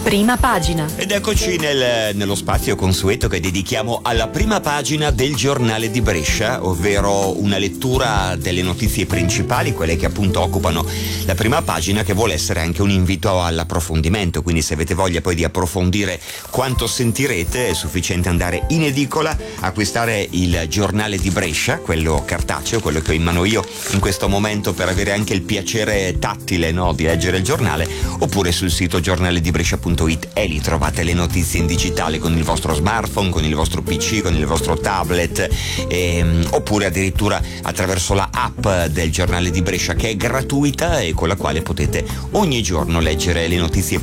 Prima pagina. Ed eccoci nello spazio consueto che dedichiamo alla prima pagina del giornale di Brescia, ovvero una lettura delle notizie principali, quelle che appunto occupano la prima pagina, che vuole essere anche un invito all'approfondimento. Quindi se avete voglia poi di approfondire quanto sentirete, è sufficiente andare in edicola, acquistare il giornale di Brescia, quello cartaceo, quello che ho in mano io in questo momento, per avere anche il piacere tattile, no, di leggere il giornale, oppure sul sito giornaledibrescia.it, e lì trovate le notizie in digitale con il vostro smartphone, con il vostro PC, con il vostro tablet, oppure addirittura attraverso la app del giornale di Brescia, che è gratuita e con la quale potete ogni giorno leggere le notizie